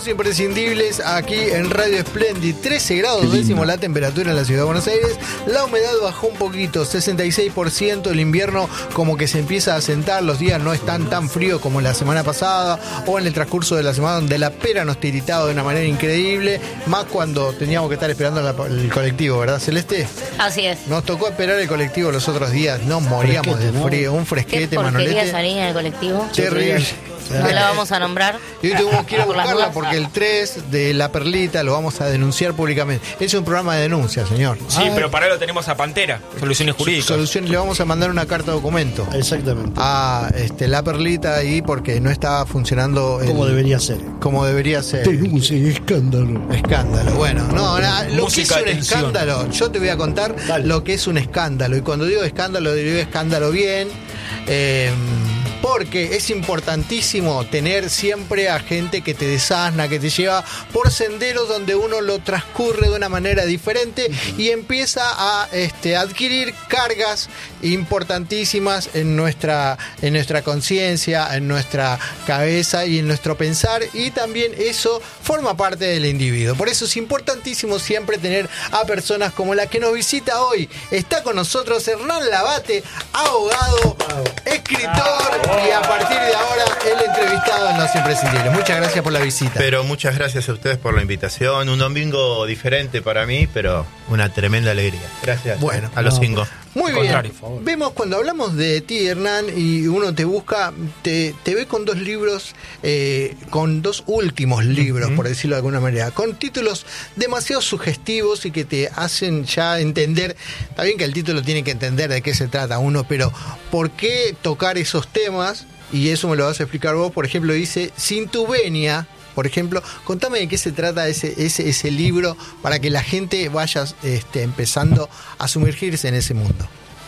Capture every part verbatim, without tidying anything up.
Los Imprescindibles aquí en Radio Splendid. trece grados décimo la temperatura en la ciudad de Buenos Aires. La humedad bajó un poquito, sesenta y seis por ciento. El invierno como que se empieza a asentar. Los días no están tan fríos como la semana pasada o en el transcurso de la semana, donde la pera nos tiritaba de una manera increíble. Más cuando teníamos que estar esperando la, el colectivo, ¿verdad, Celeste? Así es. Nos tocó esperar el colectivo los otros días. Nos moríamos Fresquete, de frío. ¿no? Un fresquete, ¿Qué porquería Manolete. salir en el colectivo? Terrible. No la vamos a nombrar. Y hoy tuvimos que ir a Por las buscarla dudas. porque el tres de La Perlita lo vamos a denunciar públicamente. Es un programa de denuncia, señor. Sí, Ah, pero para eso tenemos a Pantera, Soluciones Jurídicas. Solución, le vamos a mandar una carta documento Exactamente. a este, La Perlita ahí porque no estaba funcionando el- Como debería ser. como debería ser. Denuncia y escándalo. Escándalo. Bueno, no, na- lo Música que es de un tensión. escándalo, yo te voy a contar Dale. lo que es un escándalo. Y cuando digo escándalo, digo escándalo bien. eh, porque es importantísimo tener siempre a gente que te desasna, que te lleva por senderos donde uno lo transcurre de una manera diferente y empieza a este, adquirir cargas importantísimas en nuestra, en nuestra conciencia, en nuestra cabeza y en nuestro pensar, y también eso forma parte del individuo. Por eso es importantísimo siempre tener a personas como la que nos visita hoy. Está con nosotros Hernán Labate, abogado, escritor y a partir de ahora el entrevistado en Los Imprescindibles. Muchas gracias por la visita. Pero muchas gracias a ustedes por la invitación. Un domingo diferente para mí, pero una tremenda alegría. Gracias Bueno. a los No, cinco. Muy Al bien. contrario. Por favor. Vemos cuando hablamos de ti, Hernán, y uno te busca, te, te ve con dos libros, eh, con dos últimos libros, por decirlo de alguna manera, con títulos demasiado sugestivos y que te hacen ya entender. Está bien que el título tiene que entender de qué se trata uno, pero ¿por qué tocar esos temas? Y eso me lo vas a explicar vos. Por ejemplo, dice Sin tu venia. Por ejemplo, contame de qué se trata ese, ese, ese libro para que la gente vaya este, empezando a sumergirse en ese mundo.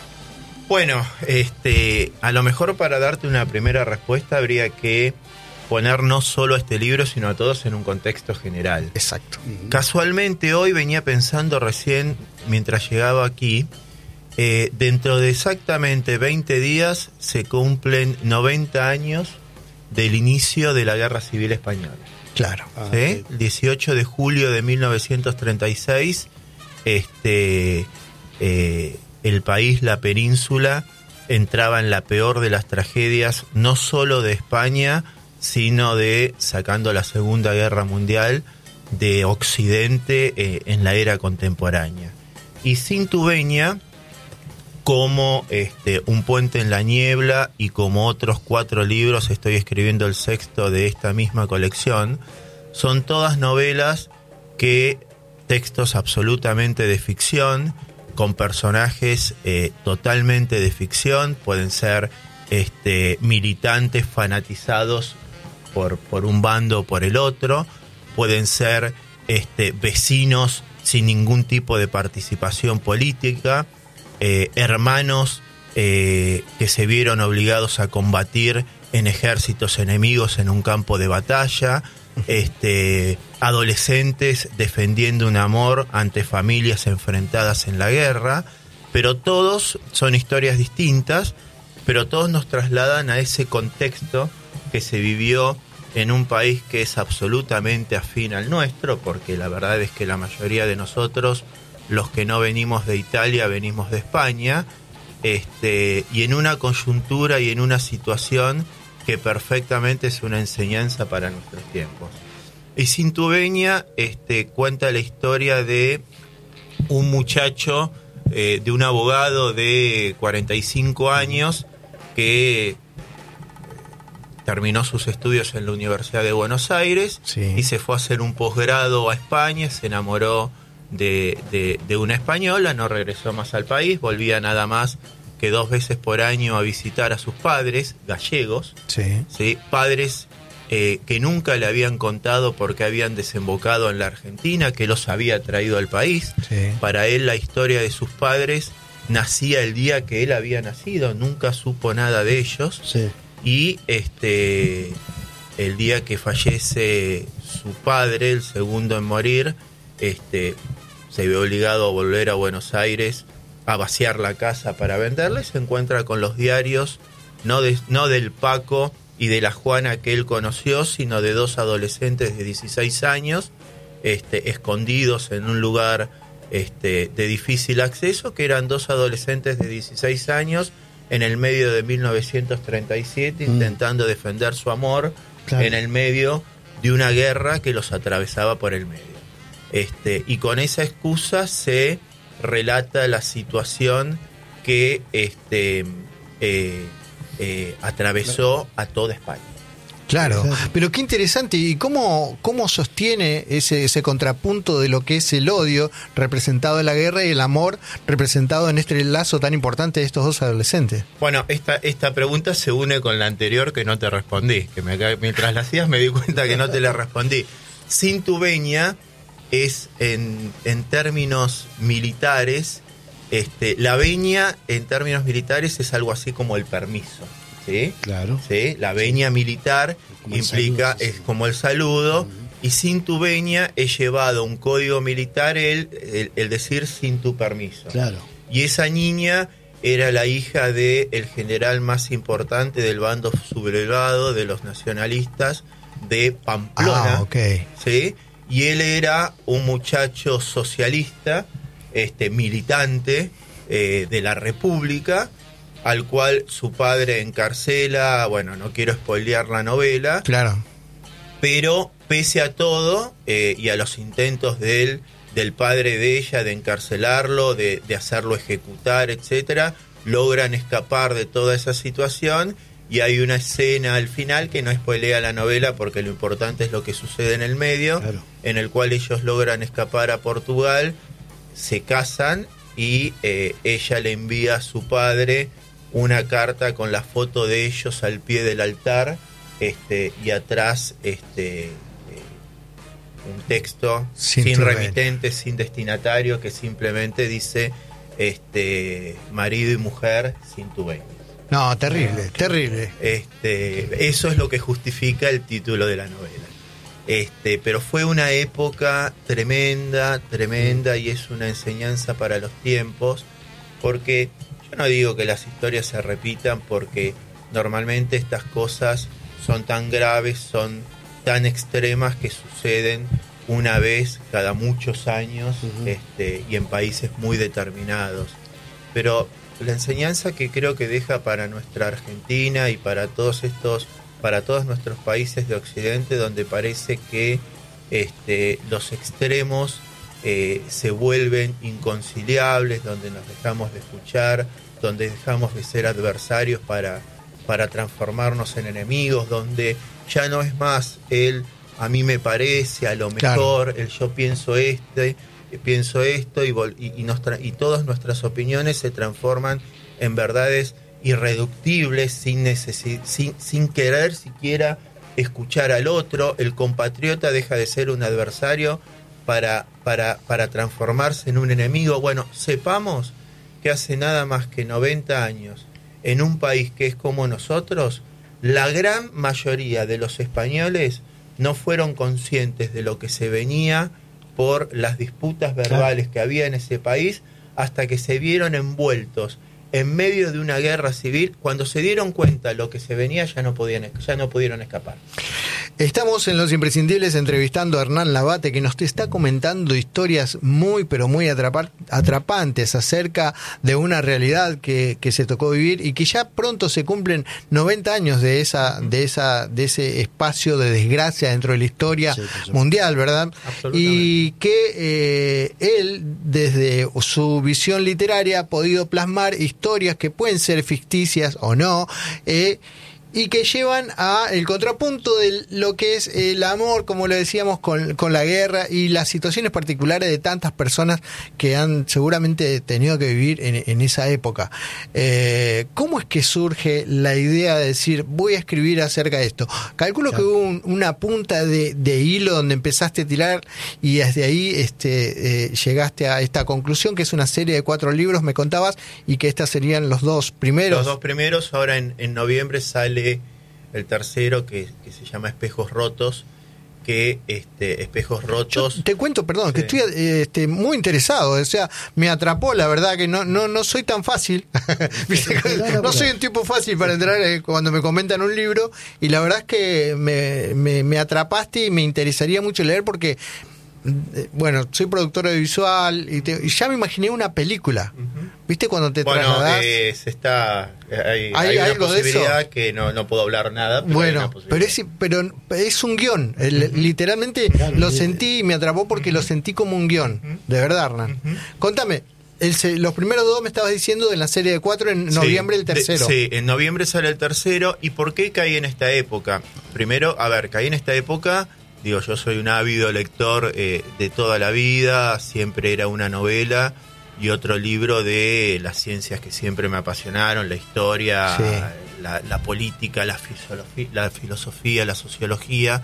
Bueno, este, a lo mejor para darte una primera respuesta habría que poner no solo a este libro, sino a todos en un contexto general. Exacto. Casualmente hoy venía pensando recién, mientras llegaba aquí, eh, dentro de exactamente veinte días se cumplen noventa años del inicio de la Guerra Civil Española. Claro. Ah, ¿Sí? ok. El dieciocho de julio de mil novecientos treinta y seis, este, eh, el país, la península, entraba en la peor de las tragedias, no solo de España, sino de, sacando la Segunda Guerra Mundial, de Occidente eh, en la era contemporánea. Y Sin tu venia, como este, Un puente en la niebla y como otros cuatro libros, estoy escribiendo el sexto de esta misma colección, son todas novelas que, textos absolutamente de ficción, con personajes eh, totalmente de ficción, pueden ser este, militantes fanatizados por, por un bando o por el otro, pueden ser este, vecinos sin ningún tipo de participación política, eh, hermanos eh, que se vieron obligados a combatir en ejércitos enemigos en un campo de batalla, este, adolescentes defendiendo un amor ante familias enfrentadas en la guerra, pero todos son historias distintas, pero todos nos trasladan a ese contexto que se vivió en un país que es absolutamente afín al nuestro, porque la verdad es que la mayoría de nosotros, los que no venimos de Italia, venimos de España, este, y en una coyuntura y en una situación que perfectamente es una enseñanza para nuestros tiempos. Y Sin tu venia este, cuenta la historia de un muchacho, eh, de un abogado de cuarenta y cinco años que terminó sus estudios en la Universidad de Buenos Aires, Sí. y se fue a hacer un posgrado a España, se enamoró de, de, de una española, no regresó más al país, volvía nada más que dos veces por año a visitar a sus padres gallegos, Sí. ¿sí? Padres eh, que nunca le habían contado por qué habían desembocado en la Argentina, que los había traído al país. Sí. Para él la historia de sus padres nacía el día que él había nacido, nunca supo nada de ellos. Sí. Y este el día que fallece su padre, el segundo en morir, este se ve obligado a volver a Buenos Aires a vaciar la casa para venderle, se encuentra con los diarios, no, de, no del Paco y de la Juana que él conoció, sino de dos adolescentes de dieciséis años, este, escondidos en un lugar este, de difícil acceso, que eran dos adolescentes de dieciséis años en el medio de mil novecientos treinta y siete, mm. intentando defender su amor, claro, en el medio de una guerra que los atravesaba por el medio. Este, y con esa excusa se relata la situación que este, eh, eh, atravesó a toda España. Claro, pero qué interesante. ¿Y cómo, cómo sostiene ese, ese contrapunto de lo que es el odio representado en la guerra y el amor representado en este lazo tan importante de estos dos adolescentes? Bueno, esta, esta pregunta se une con la anterior que no te respondí, que me, mientras la hacías me di cuenta que no te la respondí. Sintubeña es, en, en términos militares, este, la veña en términos militares es algo así como el permiso. ¿Sí? Claro. ¿Sí? La veña militar como implica, saludo, es como el saludo, uh-huh. y sin tu veña es llevado un código militar el, el, el decir sin tu permiso. Claro. Y esa niña era la hija del general más importante del bando sublevado de los nacionalistas de Pamplona. Ah, okay. ¿Sí? Y él era un muchacho socialista, este, militante eh, de la República, al cual su padre encarcela. Bueno, no quiero spoilear la novela. Claro. Pero pese a todo, eh, y a los intentos de él, del padre de ella, de encarcelarlo, de, de hacerlo ejecutar, etcétera, logran escapar de toda esa situación, y hay una escena al final que no spoilea la novela porque lo importante es lo que sucede en el medio, claro, en el cual ellos logran escapar a Portugal, se casan y eh, ella le envía a su padre una carta con la foto de ellos al pie del altar, este, y atrás este, eh, un texto sin, sin remitente, sin destinatario, que simplemente dice este, marido y mujer sin tu veña. No, terrible, terrible. Este, eso es lo que justifica el título de la novela. Este, pero fue una época tremenda, tremenda, y es una enseñanza para los tiempos, porque yo no digo que las historias se repitan, porque normalmente estas cosas son tan graves, son tan extremas, que suceden una vez cada muchos años, uh-huh. este, y en países muy determinados. Pero la enseñanza que creo que deja para nuestra Argentina y para todos estos, para todos nuestros países de Occidente, donde parece que este, los extremos Eh, se vuelven inconciliables, donde nos dejamos de escuchar, donde dejamos de ser adversarios para, para transformarnos en enemigos, donde ya no es más el a mí me parece, a lo mejor, claro, el yo pienso este, pienso esto, y, y, y, nos tra- y todas nuestras opiniones se transforman en verdades irreductibles, sin, necesi- sin, sin querer siquiera escuchar al otro. El compatriota deja de ser un adversario Para, para, para transformarse en un enemigo. Bueno, sepamos que hace nada más que noventa años, en un país que es como nosotros, la gran mayoría de los españoles no fueron conscientes de lo que se venía por las disputas verbales que había en ese país, hasta que se vieron envueltos en medio de una guerra civil. Cuando se dieron cuenta de lo que se venía, ya no podían, ya no pudieron escapar. Estamos en Los Imprescindibles entrevistando a Hernán Labate, que nos está comentando historias muy, pero muy atrapar, atrapantes acerca de una realidad que, que se tocó vivir, y que ya pronto se cumplen noventa años de esa, de esa, de ese espacio de desgracia dentro de la historia sí, mundial, ¿verdad? Y que eh, él, desde su visión literaria, ha podido plasmar historias que pueden ser ficticias o no, eh, y que llevan a el contrapunto de lo que es el amor, como lo decíamos, con, con la guerra y las situaciones particulares de tantas personas que han seguramente tenido que vivir en, en esa época. Eh, ¿Cómo es que surge la idea de decir, voy a escribir acerca de esto? Calculo claro. que hubo un, una punta de, de hilo donde empezaste a tirar, y desde ahí este, eh, llegaste a esta conclusión, que es una serie de cuatro libros, me contabas, y que estos serían los dos primeros. Los dos primeros. Ahora en, en noviembre sale el tercero, que, que se llama Espejos Rotos, que este, Espejos Rotos. Yo te cuento, perdón, Sí. que estoy eh, este, muy interesado, o sea, me atrapó, la verdad que no no no soy tan fácil. ¿Viste? No soy un tipo fácil para entrar eh, cuando me comentan un libro, y la verdad es que me, me, me atrapaste y me interesaría mucho leer porque, eh, bueno, soy productor audiovisual y, te- y ya me imaginé una película. Ujú. ¿Viste cuando te Bueno, trasladás? eh, se está, hay, ¿Hay hay una algo de posibilidad eso? que no, no puedo hablar nada. Pero hay una Bueno, posibilidad. pero es, pero es un guión. El- Literalmente lo sentí y me atrapó porque lo sentí como un guión. De verdad, Hernán. Ujú. Contame, el, se- los primeros dos me estabas diciendo de la serie de cuatro, en Sí, noviembre el de- tercero. sí, en noviembre sale el tercero. ¿Y por qué caí en esta época? Primero, a ver, caí en esta época. Digo, yo soy un ávido lector eh, de toda la vida. Siempre era una novela y otro libro de las ciencias que siempre me apasionaron, la historia, Sí. la, la política, la, fisiologi- la filosofía, la sociología.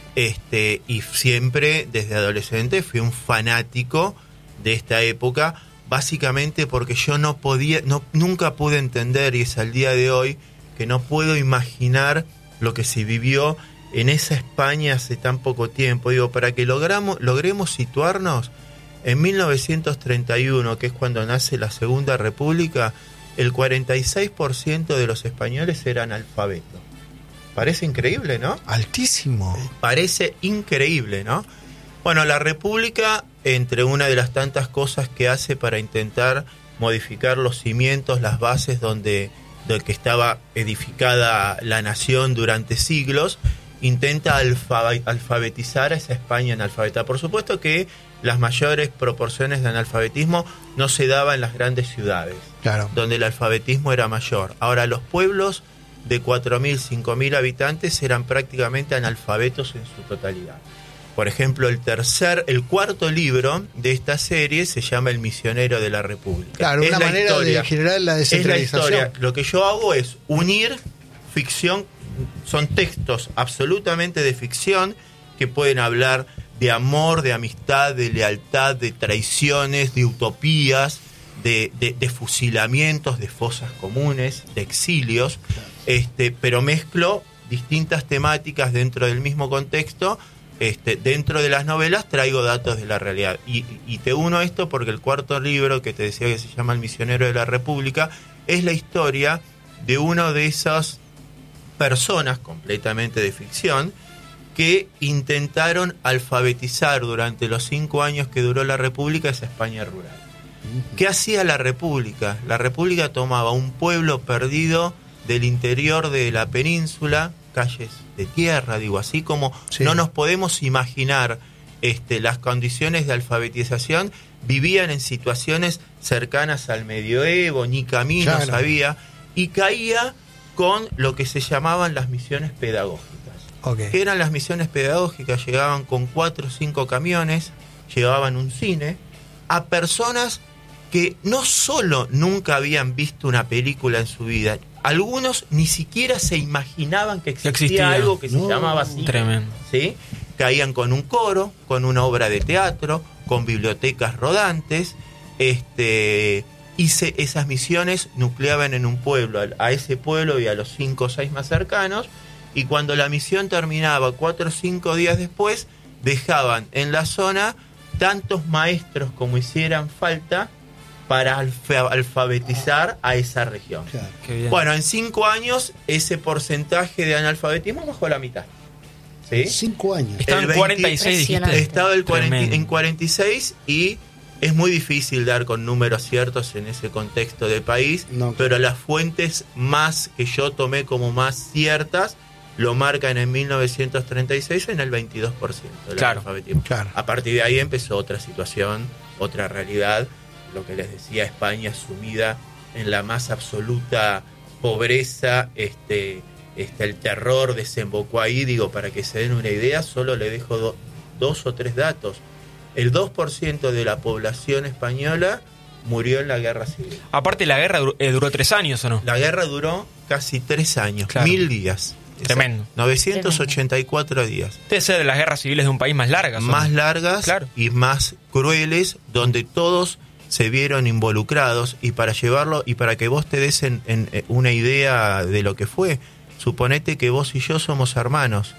Este, y siempre, desde adolescente, fui un fanático de esta época, básicamente porque yo no podía, no, nunca pude entender, y es al día de hoy, que no puedo imaginar lo que se vivió en esa España hace tan poco tiempo. Digo, para que logramos, logremos situarnos, en mil novecientos treinta y uno, que es cuando nace la Segunda República, el cuarenta y seis por ciento de los españoles eran analfabetos. Parece increíble, ¿no? Altísimo. Parece increíble, ¿no? Bueno, la República, entre una de las tantas cosas que hace para intentar modificar los cimientos, las bases donde, de que estaba edificada la nación durante siglos, intenta alfa- alfabetizar a esa España analfabeta. Por supuesto que las mayores proporciones de analfabetismo no se daban en las grandes ciudades, Claro. donde el alfabetismo era mayor. Ahora, los pueblos de cuatro mil, cinco mil habitantes eran prácticamente analfabetos en su totalidad. Por ejemplo, el tercer, el cuarto libro de esta serie se llama El Misionero de la República. Claro, Es una la manera historia. de generar la Es la descentralización. historia. Lo que yo hago es unir ficción, son textos absolutamente de ficción que pueden hablar de amor, de amistad, de lealtad, de traiciones, de utopías, de, de, de fusilamientos, de fosas comunes, de exilios, este, pero mezclo distintas temáticas dentro del mismo contexto. Este, dentro de las novelas traigo datos de la realidad. Y, y te uno a esto porque el cuarto libro, que te decía que se llama El Misionero de la República, es la historia de uno de esas personas completamente de ficción que intentaron alfabetizar durante los cinco años que duró la República esa España rural. ¿Qué hacía la República? La República tomaba un pueblo perdido del interior de la península, calles de tierra, digo, así como Sí. no nos podemos imaginar este, las condiciones de alfabetización, vivían en situaciones cercanas al medioevo, ni caminos Claro. había, y caía con lo que se llamaban las misiones pedagógicas. Ok. ¿Qué eran las misiones pedagógicas? Llegaban con cuatro o cinco camiones, llevaban un cine, a personas que no solo nunca habían visto una película en su vida, algunos ni siquiera se imaginaban que existía, Existía. algo que se No. llamaba cine. Tremendo. ¿Sí? Caían con un coro, con una obra de teatro, con bibliotecas rodantes, este, y se, esas misiones nucleaban en un pueblo, a, a ese pueblo y a los cinco o seis más cercanos, y cuando la misión terminaba cuatro o cinco días después, dejaban en la zona tantos maestros como hicieran falta para alfa- alfabetizar a esa región. Claro. Qué bien. Bueno, en cinco años ese porcentaje de analfabetismo bajó a la mitad. ¿Sí? Cinco años. Estaba el en veinte cuarenta y seis, dijiste. Impresionante. Estaba el cuarenta Tremendo. en cuarenta y seis y es muy difícil dar con números ciertos en ese contexto de país, No, pero las fuentes más que yo tomé como más ciertas lo marcan en mil novecientos treinta y seis en el veintidós por ciento del Claro. analfabetismo. Claro. A partir de ahí empezó otra situación, otra realidad, lo que les decía, España sumida en la más absoluta pobreza, este, este el terror desembocó ahí, digo, para que se den una idea, solo le dejo do- dos o tres datos. El dos por ciento de la población española murió en la guerra civil. Aparte, la guerra duró, eh, duró tres años, ¿o no? La guerra duró casi tres años, Claro. mil días. Tremendo. novecientos ochenta y cuatro días. Debe ser de las guerras civiles de un país más largas. ¿o no? Más largas Claro. y más crueles, donde todos se vieron involucrados. Y para llevarlo, y para que vos te des en, en, eh, una idea de lo que fue, suponete que vos y yo somos hermanos.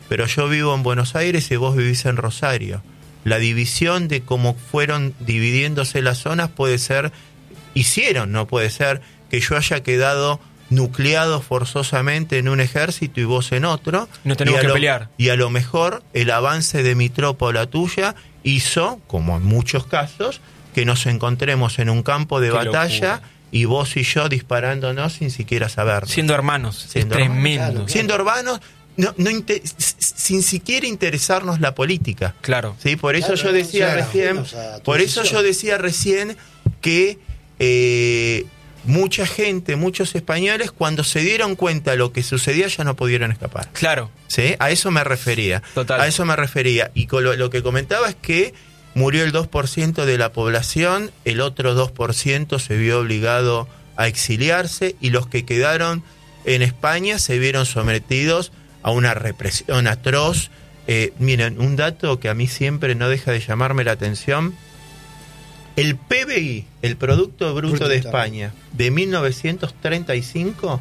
pero yo vivo en Buenos Aires y vos vivís en Rosario. La división de cómo fueron dividiéndose las zonas puede ser, hicieron, no puede ser, que yo haya quedado nucleado forzosamente en un ejército y vos en otro. No tenemos y que lo, pelear. Y a lo mejor el avance de mi tropa o la tuya hizo, como en muchos casos, que nos encontremos en un campo de Qué batalla locura. y vos y yo disparándonos sin siquiera saberlo. Siendo hermanos. Siendo es hermanos, tremendo. claro. Siendo hermanos, no, no inte- sin siquiera interesarnos la política. Claro. ¿Sí? Por eso Claro, yo decía claro. recién, O sea, tu por eso decisión. yo decía recién que eh, mucha gente, muchos españoles, cuando se dieron cuenta de lo que sucedía, ya no pudieron escapar. Claro. ¿Sí? A eso me refería. Total. A eso me refería. Y con lo, lo que comentaba es que murió el dos por ciento de la población, el otro dos por ciento se vio obligado a exiliarse y los que quedaron en España se vieron sometidos a una represión atroz. Eh, miren, un dato que a mí siempre no deja de llamarme la atención. El P B I, el Producto Bruto Bruto de Interno. España, de mil novecientos treinta y cinco,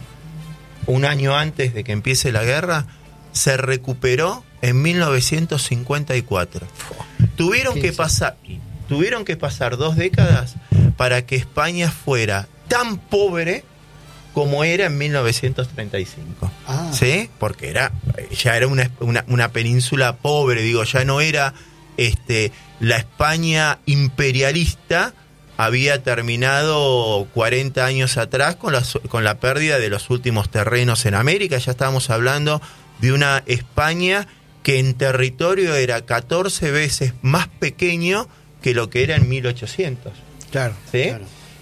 un año antes de que empiece la guerra, se recuperó en mil novecientos cincuenta y cuatro. Tuvieron que quince. pasar, tuvieron que pasar dos décadas para que España fuera tan pobre como era en mil novecientos treinta y cinco. Ah. ¿Sí? Porque era, ya era una, una, una península pobre, digo, ya no era este, la España imperialista. Había terminado cuarenta años atrás con la, con la pérdida de los últimos terrenos en América. Ya estábamos hablando de una España que en territorio era catorce veces más pequeño que lo que era en mil ochocientos. Claro. ¿Sí? Claro.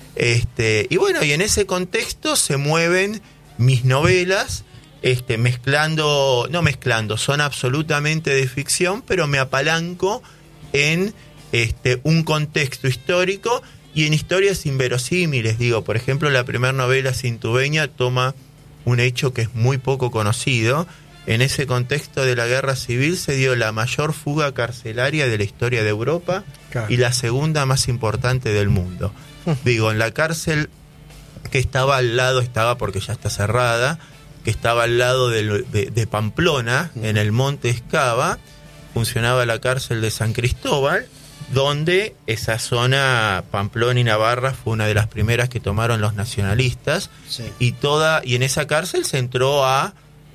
Este, y bueno, y en ese contexto se mueven mis novelas, este, mezclando, no mezclando, son absolutamente de ficción, pero me apalanco en este, un contexto histórico y en historias inverosímiles. Digo, por ejemplo, la primera novela, Cintubeña, toma un hecho que es muy poco conocido. En ese contexto de la guerra civil se dio la mayor fuga carcelaria de la historia de Europa Claro. y la segunda más importante del mundo. Digo, en la cárcel que estaba al lado, estaba porque ya está cerrada, que estaba al lado de, de, de Pamplona, en el Monte Escava, funcionaba la cárcel de San Cristóbal, donde esa zona, Pamplona y Navarra, fue una de las primeras que tomaron los nacionalistas, Sí. y toda y en esa cárcel se entró a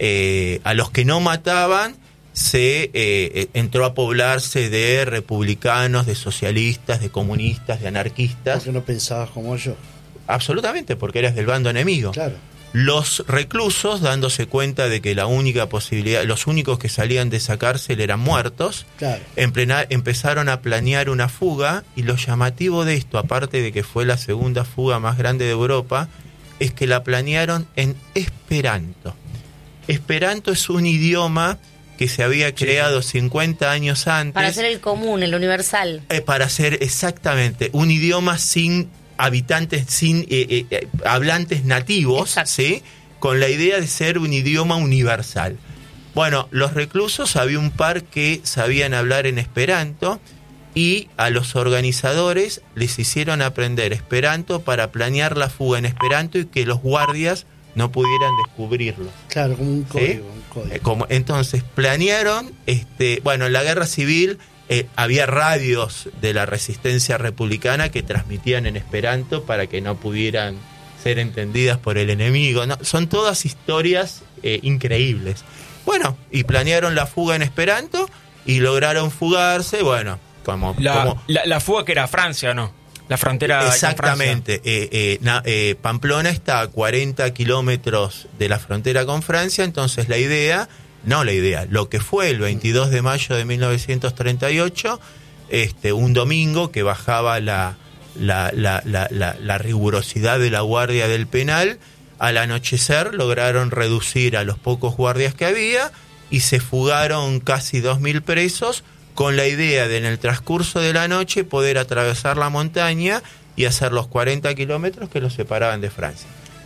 eh, a los que no mataban, se eh, entró a poblarse de republicanos, de socialistas, de comunistas, de anarquistas. Porque no pensabas como yo. Absolutamente, porque eras del bando enemigo. Claro. Los reclusos, dándose cuenta de que la única posibilidad, los únicos que salían de esa cárcel eran muertos, Claro. en plena- empezaron a planear una fuga, y lo llamativo de esto, aparte de que fue la segunda fuga más grande de Europa, es que la planearon en Esperanto. Esperanto es un idioma que se había creado cincuenta años antes. Para hacer el común, el universal. Eh, para ser exactamente un idioma sin habitantes, sin eh, eh, hablantes nativos, Exacto. ¿sí? Con la idea de ser un idioma universal. Bueno, los reclusos, había un par que sabían hablar en esperanto, y a los organizadores les hicieron aprender esperanto para planear la fuga en esperanto y que los guardias no pudieran descubrirlo. Claro, como un ¿Sí? código. Un código. Eh, como, entonces planearon, este, bueno, en la guerra civil eh, había radios de la resistencia republicana que transmitían en esperanto para que no pudieran ser entendidas por el enemigo, ¿no? Son todas historias eh, increíbles. Bueno, y planearon la fuga en esperanto y lograron fugarse, bueno, como... La, como la, la fuga que era Francia, ¿o no? La frontera con Exactamente. Eh, eh, na- eh, Pamplona está a cuarenta kilómetros de la frontera con Francia, entonces la idea, no la idea, lo que fue el veintidós de mayo de mil novecientos treinta y ocho, este, un domingo que bajaba la, la, la, la, la, la rigurosidad de la guardia del penal, al anochecer lograron reducir a los pocos guardias que había y se fugaron casi dos mil presos, con la idea de en el transcurso de la noche poder atravesar la montaña y hacer los cuarenta kilómetros que los separaban de Francia.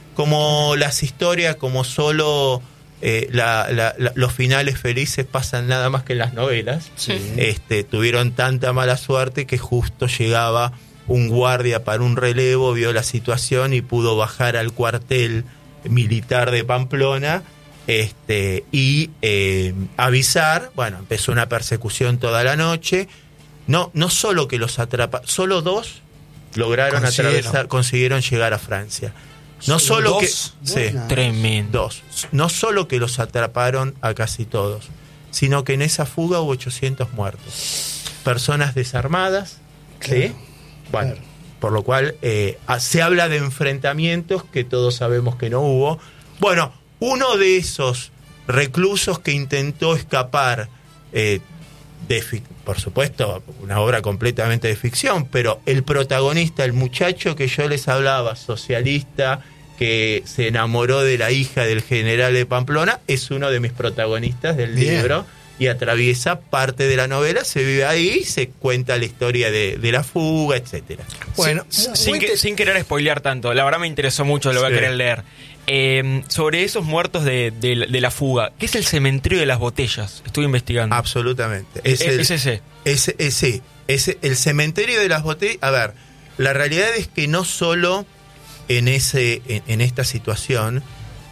Como las historias, como solo eh, la, la, la, los finales felices pasan nada más que en las novelas, Sí. este, tuvieron tanta mala suerte que justo llegaba un guardia para un relevo, vio la situación y pudo bajar al cuartel militar de Pamplona este, y eh, avisar. Bueno, empezó una persecución toda la noche. No, no solo que los atraparon, solo dos lograron Consiguieron. atravesar, consiguieron llegar a Francia. No ¿Solo solo dos? que sí, Buena. Tremendo. dos. No solo que los atraparon a casi todos, sino que en esa fuga hubo ochocientos muertos. Personas desarmadas, Claro, ¿sí? Bueno, claro. por lo cual eh, se habla de enfrentamientos que todos sabemos que no hubo. Bueno, uno de esos reclusos que intentó escapar, eh, de, fic- por supuesto, una obra completamente de ficción, pero el protagonista, el muchacho que yo les hablaba, socialista, que se enamoró de la hija del general de Pamplona, es uno de mis protagonistas del Bien. libro y atraviesa parte de la novela, se vive ahí, se cuenta la historia de, de la fuga, etcétera. Bueno, Sin, muy que- te- sin querer spoilear tanto, la verdad me interesó mucho, lo voy Sí. a querer leer. Eh, sobre esos muertos de, de la- de la fuga, ¿qué es el cementerio de las botellas? Estuve investigando. Absolutamente. Es, Es- el, es ese. es- es- sí, es el cementerio de las botellas. A ver, la realidad es que no solo en, ese, en, en esta situación.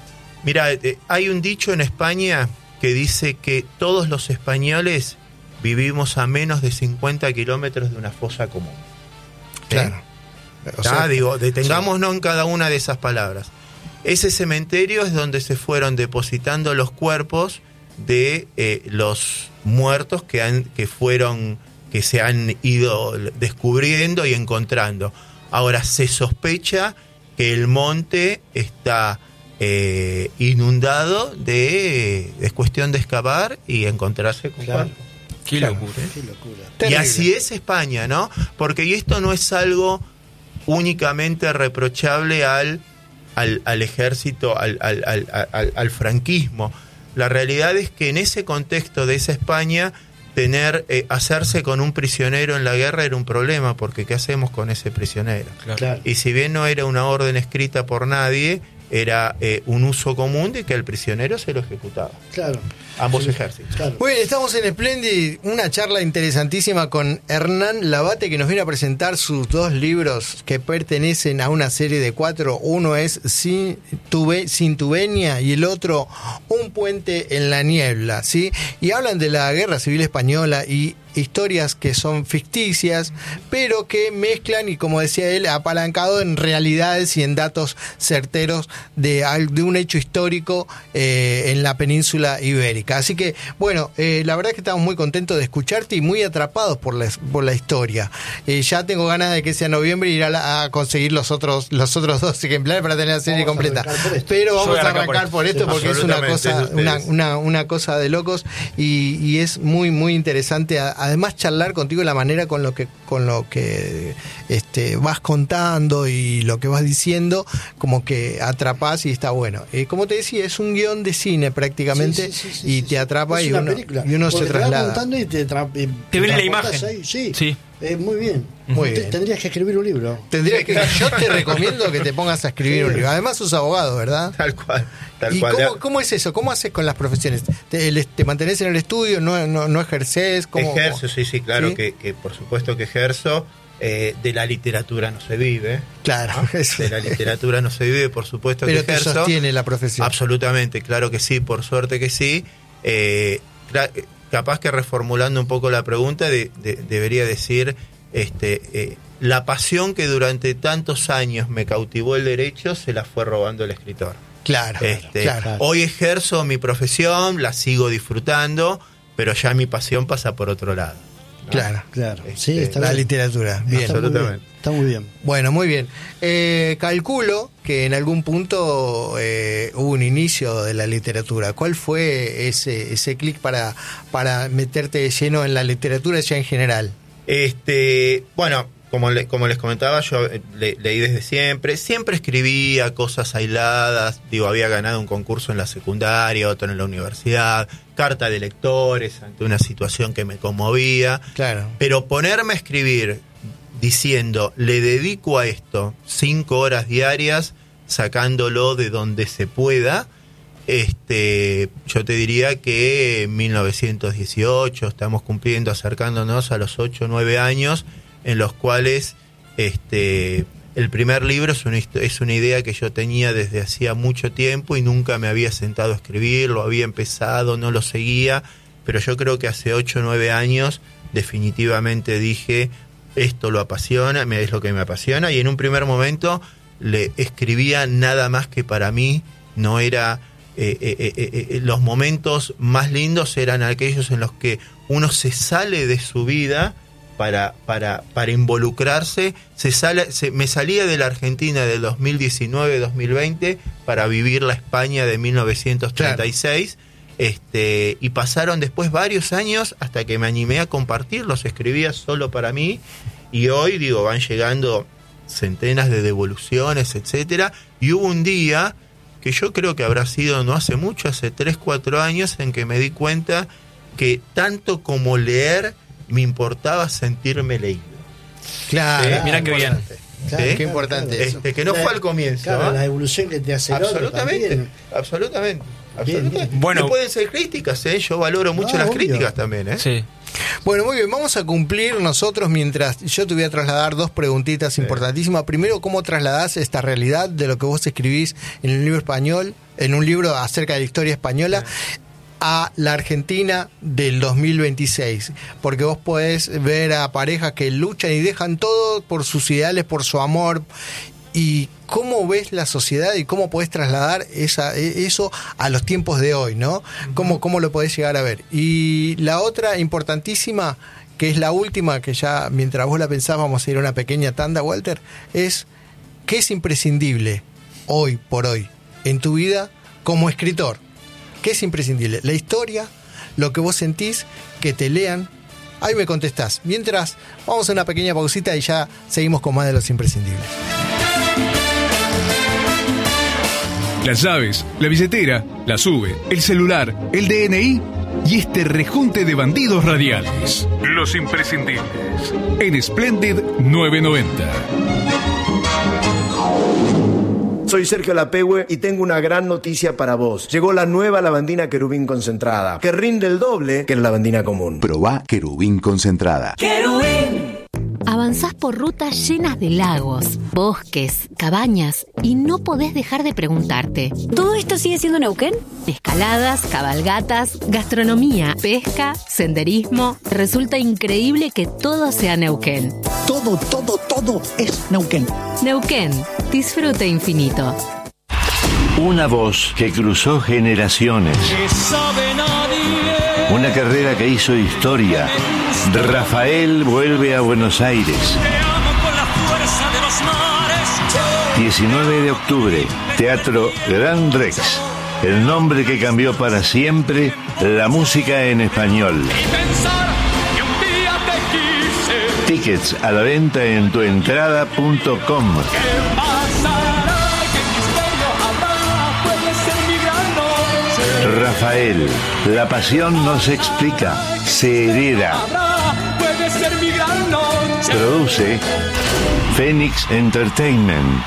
Mira, eh, hay un dicho en España que dice que todos los españoles vivimos a menos de cincuenta kilómetros de una fosa común. ¿Sí? Claro. O Ya, sea, digo, detengámonos en cada una de esas palabras. Ese cementerio es donde se fueron depositando los cuerpos de eh, los muertos que han, que fueron, que se han ido descubriendo y encontrando. Ahora se sospecha que el monte está eh, inundado de, es cuestión de excavar y encontrarse con Claro. cuerpos. Qué Claro. locura. Qué locura. Y Terrible. así es España, ¿no? Porque y esto no es algo únicamente reprochable al, al, al ejército, al, al, al, al, al franquismo. La realidad es que en ese contexto de esa España, tener eh, hacerse con un prisionero en la guerra era un problema, porque ¿qué hacemos con ese prisionero? Claro. Claro. Y si bien no era una orden escrita por nadie, era eh, un uso común de que al prisionero se lo ejecutaba. Claro. Ambos Sí, ejércitos. Claro. Muy bien, estamos en Splendid, una charla interesantísima con Hernán Labate, que nos viene a presentar sus dos libros que pertenecen a una serie de cuatro. Uno es Sin, Tube, Sin Tubenia y el otro Un puente en la niebla, ¿sí? Y hablan de la Guerra Civil Española y historias que son ficticias, pero que mezclan, y como decía él, apalancado en realidades y en datos certeros de, al- de un hecho histórico eh, en la península ibérica. Así que, bueno, eh, la verdad es que estamos muy contentos de escucharte y muy atrapados por la, por la historia. Eh, ya tengo ganas de que sea noviembre y ir a, la- a conseguir los otros los otros dos ejemplares para tener la serie Vamos a completa. arrancar por esto. Pero Yo vamos voy a a arrancar por arrancar por esto, Sí, porque es una absolutamente, cosa, es de una, ustedes. una, una, una cosa de locos y, y es muy, muy interesante. A- Además, charlar contigo la manera con lo que con lo que este, vas contando y lo que vas diciendo, como que atrapás y está bueno. Eh, como te decía, es un guión de cine prácticamente Sí, sí, sí, sí, y sí, te sí. atrapa Es y una uno, película, y uno se porque te va traslada. contando y te, tra- y Te viene la transportás imagen. ahí, sí. Sí. Eh, muy bien. Muy Te- bien. Tendrías que escribir un libro. Tendrías que, yo te recomiendo que te pongas a escribir Sí. un libro. Además, sos abogado, ¿verdad? Tal cual. Tal ¿Y cual. cómo, cómo es eso? ¿Cómo haces con las profesiones? ¿Te, el- te mantenés en el estudio? ¿No, no, no ejercés? ¿Cómo, Ejerzo, sí, sí, claro, ¿Sí? Que, que por supuesto que ejerzo. Eh, de la literatura no se vive. Claro, ¿no? eso. De la literatura no se vive, por supuesto Pero que te ejerzo. sostiene la profesión. Absolutamente, claro que sí, por suerte que sí. Eh, cla- capaz que reformulando un poco la pregunta, de- de- debería decir, este, eh, la pasión que durante tantos años me cautivó el derecho, se la fue robando el escritor. Claro, Este, claro. Hoy ejerzo mi profesión, la sigo disfrutando, pero ya mi pasión pasa por otro lado. ¿no? Claro. Claro. Este, Sí, está La bien. literatura. Bien. Está muy bien. Absolutamente. Está muy bien. Bueno, muy bien. Eh, calculo que en algún punto eh, hubo un inicio de la literatura. ¿Cuál fue ese, ese clic para, para meterte de lleno en la literatura ya en general? Este, bueno, como, le- como les comentaba, yo eh, le- leí desde siempre. Siempre escribía cosas aisladas. Digo, había ganado un concurso en la secundaria, otro en la universidad, carta de lectores ante una situación que me conmovía. Claro. Pero ponerme a escribir diciendo, le dedico a esto cinco horas diarias, sacándolo de donde se pueda, este, yo te diría que en mil novecientos dieciocho estamos cumpliendo, acercándonos a los ocho o nueve años, en los cuales este, el primer libro es una, es una idea que yo tenía desde hacía mucho tiempo y nunca me había sentado a escribir, lo había empezado, no lo seguía, pero yo creo que hace ocho o nueve años definitivamente dije, esto lo apasiona, es lo que me apasiona, y en un primer momento le escribía nada más que para mí, no era... Eh, eh, eh, eh, los momentos más lindos eran aquellos en los que uno se sale de su vida para, para, para involucrarse, se sale, se, me salía de la Argentina del dos mil diecinueve dos mil veinte para vivir la España de mil novecientos treinta y seis, claro. este, y pasaron después varios años hasta que me animé a compartirlos, escribía solo para mí, y hoy digo, van llegando centenas de devoluciones, etcétera, y hubo un día que yo creo que habrá sido no hace mucho, hace tres, cuatro años, en que me di cuenta que tanto como leer me importaba sentirme leído. Claro, sí, mira qué bien. Claro, ¿Sí? Qué importante este, eso. Que no la, fue al comienzo. Claro, ¿eh? la evolución que te hace el otro Absolutamente, también. absolutamente. Bien, absolutamente. bien. Bueno, y pueden ser críticas, ¿eh? Yo valoro mucho Ah, las obvio. críticas también, ¿eh? Sí. Bueno, muy bien, vamos a cumplir nosotros mientras yo te voy a trasladar dos preguntitas Sí. importantísimas. Primero, ¿cómo trasladás esta realidad de lo que vos escribís en un libro español, en un libro acerca de la historia española, sí. a la Argentina del dos mil veintiséis? Porque vos podés ver a parejas que luchan y dejan todo por sus ideales, por su amor. ¿Y cómo ves la sociedad y cómo podés trasladar esa, eso a los tiempos de hoy, ¿no? ¿Cómo, cómo lo podés llegar a ver? Y la otra importantísima, que es la última, que ya mientras vos la pensás vamos a ir a una pequeña tanda, Walter, es ¿qué es imprescindible hoy por hoy en tu vida como escritor? ¿Qué es imprescindible? La historia, lo que vos sentís, que te lean. Ahí me contestás. Mientras, vamos a una pequeña pausita y ya seguimos con más de los imprescindibles. Las llaves, la billetera, la sube, el celular, el D N I y este rejunte de bandidos radiales. Los imprescindibles. En Splendid novecientos noventa. Soy Sergio Lapehue y tengo una gran noticia para vos. Llegó la nueva lavandina Querubín concentrada, que rinde el doble que la lavandina común. Probá Querubín concentrada. ¡Querubín! Avanzás por rutas llenas de lagos, bosques, cabañas y no podés dejar de preguntarte: ¿todo esto sigue siendo Neuquén? Escaladas, cabalgatas, gastronomía, pesca, senderismo. Resulta increíble que todo sea Neuquén. Todo, todo, todo es Neuquén. Neuquén, disfrute infinito. Una voz que cruzó generaciones. Una carrera que hizo historia. Rafael vuelve a Buenos Aires. diecinueve de octubre, Teatro Gran Rex. El nombre que cambió para siempre la música en español. Tickets a la venta en tuentrada punto com. Rafael, la pasión no se explica, se hereda. Produce Phoenix Entertainment.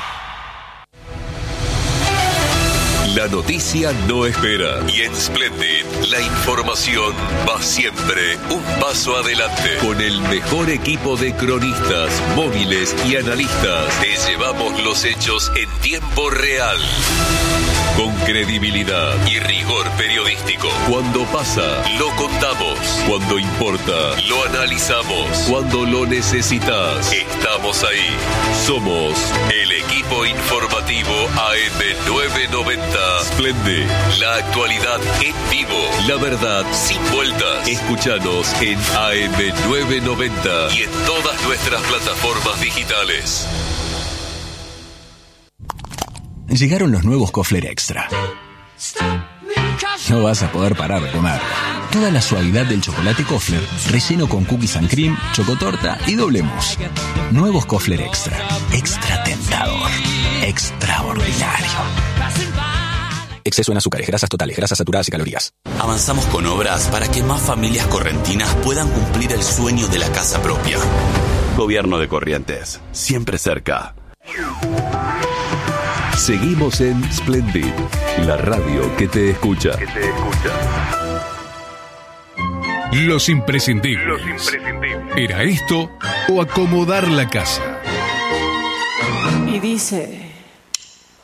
La noticia no espera y en Splendid la información va siempre un paso adelante. Con el mejor equipo de cronistas, móviles y analistas, te llevamos los hechos en tiempo real. Con credibilidad y rigor periodístico. Cuando pasa, lo contamos. Cuando importa, lo analizamos. Cuando lo necesitas, estamos ahí. Somos el equipo informativo A M novecientos noventa. Splendid, la actualidad en vivo. La verdad sin vueltas. Escúchanos en A M novecientos noventa y en todas nuestras plataformas digitales. Llegaron los nuevos Kofler Extra. No vas a poder parar de comer. Toda la suavidad del chocolate Kofler, relleno con cookies and cream, chocotorta y doble mousse. Nuevos Kofler Extra. Extra tentador. Extraordinario. Exceso en azúcares, grasas totales, grasas saturadas y calorías. Avanzamos con obras para que más familias correntinas puedan cumplir el sueño de la casa propia. Gobierno de Corrientes, siempre cerca. Seguimos en Splendid, la radio que te escucha. Que te escucha. Los imprescindibles. Los imprescindibles. ¿Era esto o acomodar la casa? y dice...